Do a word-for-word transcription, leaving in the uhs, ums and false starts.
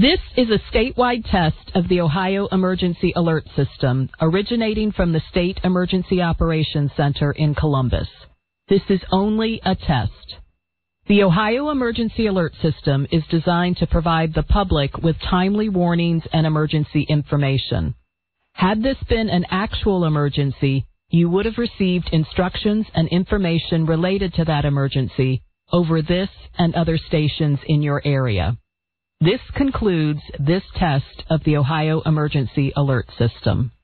This is a statewide test of the Ohio Emergency Alert System, originating from the State Emergency Operations Center in Columbus. This is only a test. The Ohio Emergency Alert System is designed to provide the public with timely warnings and emergency information. Had this been an actual emergency, you would have received instructions and information related to that emergency over this and other stations in your area. This concludes this test of the Ohio Emergency Alert System.